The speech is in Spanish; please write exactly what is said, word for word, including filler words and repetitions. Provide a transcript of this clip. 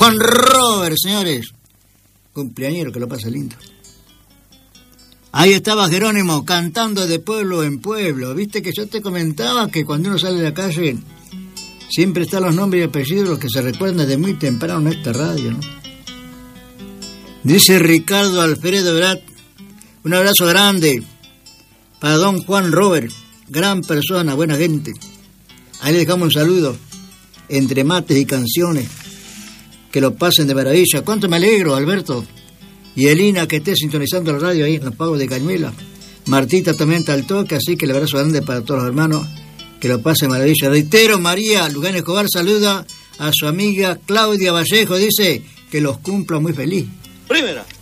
Juan Robert, señores. Cumpleañero, que lo pasa lindo. Ahí estaba Jerónimo cantando de pueblo en pueblo. Viste que yo te comentaba que cuando uno sale de la calle siempre están los nombres y apellidos los que se recuerdan desde muy temprano en esta radio, ¿no? Dice Ricardo Alfredo Brat, un abrazo grande para don Juan Robert, gran persona, buena gente. Ahí le dejamos un saludo, entre mates y canciones, que lo pasen de maravilla. Cuánto me alegro, Alberto. Y Elina, que esté sintonizando la radio ahí en los Pagos de Cañuela. Martita también está al toque, así que el abrazo grande para todos los hermanos, que lo pasen maravilla. Reitero, María Lugán Escobar saluda a su amiga Claudia Vallejo, dice que los cumpla muy feliz. Primera.